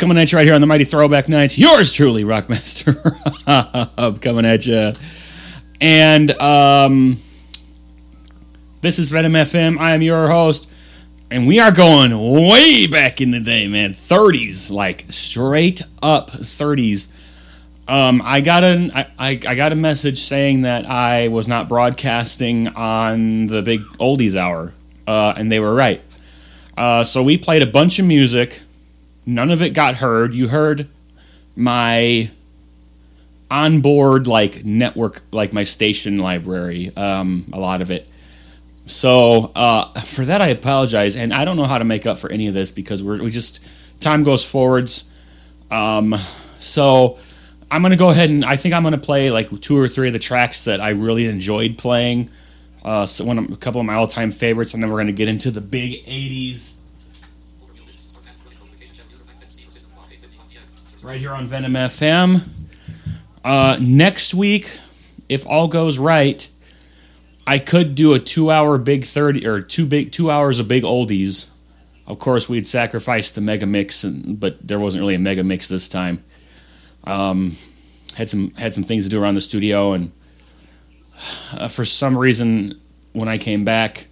Coming at you right here on the Mighty Throwback Nights. Yours truly, Rockmaster Rob, coming at you. And this is Venom FM. I am your host. And we are going way back in the day, man. 30s, like straight up 30s. I got a message saying that I was not broadcasting on the big oldies hour, and they were right. So we played a bunch of music. None of it got heard. You heard my onboard like network, like my station library, a lot of it. So for that I apologize, and I don't know how to make up for any of this because we just time goes forwards. So I'm gonna go ahead and I think I'm gonna play like 2 or 3 of the tracks that I really enjoyed playing. A couple of my all-time favorites, and then we're gonna get into the big '80s. Right here on Venom FM. Next week, if all goes right, I could do a 2-hour big 30 or 2 hours of big oldies. Of course, we'd sacrifice the mega mix, but there wasn't really a mega mix this time. Had some things to do around the studio, and for some reason, when I came back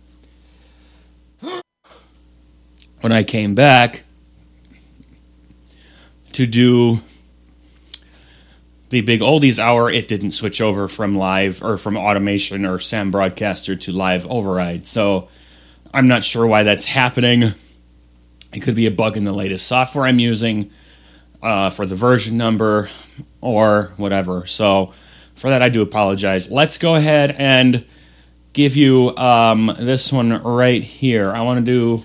to do the big oldies hour, it didn't switch over from live or from automation or Sam Broadcaster to live override. So I'm not sure why that's happening. It could be a bug in the latest software I'm using for the version number or whatever. So for that, I do apologize. Let's go ahead and give you this one right here. I want to do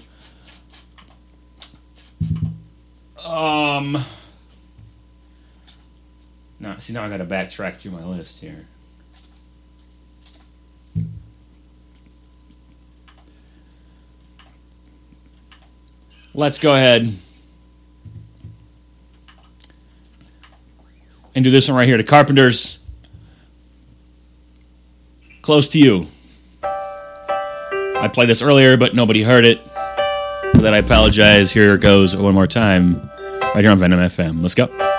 now I got to backtrack through my list here. Let's go ahead and do this one right here. The Carpenters, Close to You. I played this earlier, but nobody heard it. For that, I apologize. Here it goes one more time, right here on Venom FM. Let's go.